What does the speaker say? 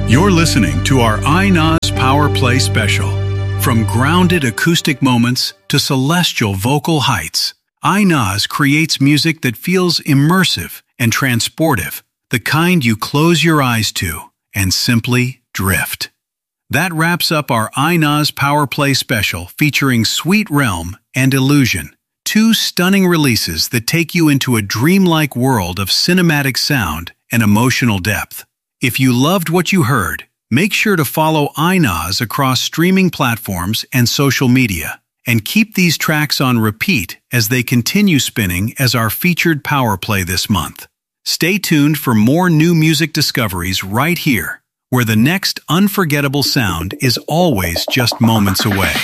You're listening to our iNoz Power Play special. From grounded acoustic moments to celestial vocal heights, iNoz creates music that feels immersive and transportive, the kind you close your eyes to and simply drift. That wraps up our iNoz Power Play special featuring Sweet Realm and Illusion, two stunning releases that take you into a dreamlike world of cinematic sound and emotional depth. If you loved what you heard, make sure to follow iNoz across streaming platforms and social media, and keep these tracks on repeat as they continue spinning as our featured Power Play this month. Stay tuned for more new music discoveries right here, where the next unforgettable sound is always just moments away.